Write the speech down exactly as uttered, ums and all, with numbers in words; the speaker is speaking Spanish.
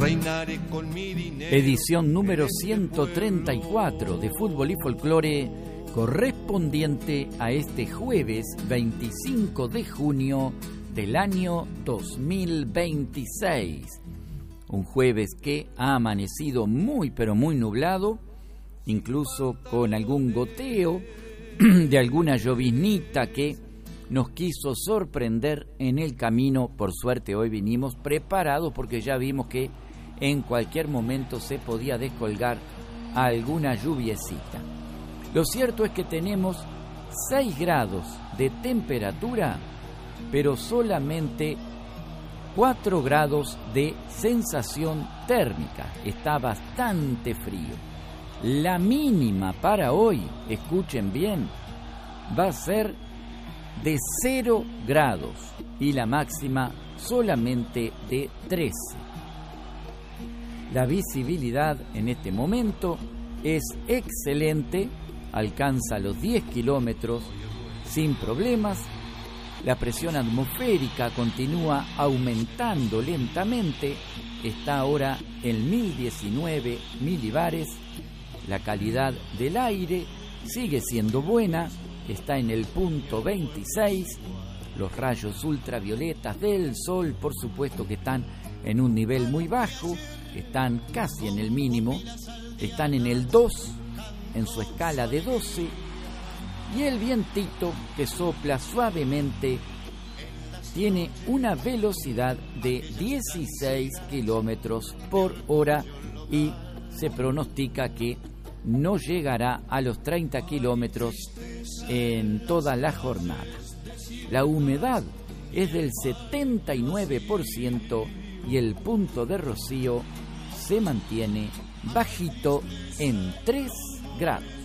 Edición número ciento treinta y cuatro de Fútbol y Folclore, correspondiente a este jueves veinticinco de junio del año dos mil veintiséis. Un jueves que ha amanecido muy pero muy nublado, incluso con algún goteo de alguna lloviznita que nos quiso sorprender en el camino. Por suerte hoy vinimos preparados porque ya vimos que en cualquier momento se podía descolgar alguna lluviecita. Lo cierto es que tenemos seis grados de temperatura, pero solamente cuatro grados de sensación térmica. Está bastante frío. La mínima para hoy, escuchen bien, va a ser de cero grados y la máxima solamente de trece. La visibilidad en este momento es excelente, alcanza los diez kilómetros sin problemas. La presión atmosférica continúa aumentando lentamente, está ahora en mil diecinueve milibares. La calidad del aire sigue siendo buena, está en el punto veintiséis. Los rayos ultravioletas del sol, por supuesto que están en un nivel muy bajo, están casi en el mínimo, están en el dos, en su escala de doce, y el vientito que sopla suavemente tiene una velocidad de dieciséis kilómetros por hora y se pronostica que no llegará a los treinta kilómetros en toda la jornada. La humedad es del setenta y nueve por ciento y el punto de rocío se mantiene bajito en tres grados.